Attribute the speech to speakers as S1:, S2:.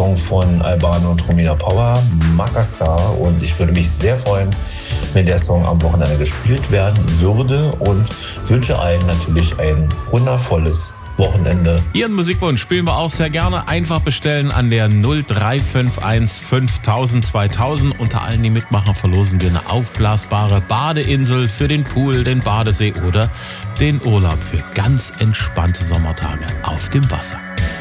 S1: Song von Albano und Romina Power, Makassar. Und ich würde mich sehr freuen, wenn der Song am Wochenende gespielt werden würde und wünsche allen natürlich ein wundervolles Wochenende.
S2: Ihren Musikwunsch spielen wir auch sehr gerne. Einfach bestellen an der 0351 5000 2000. Unter allen, die mitmachen, verlosen wir eine aufblasbare Badeinsel für den Pool, den Badesee oder den Urlaub für ganz entspannte Sommertage auf dem Wasser.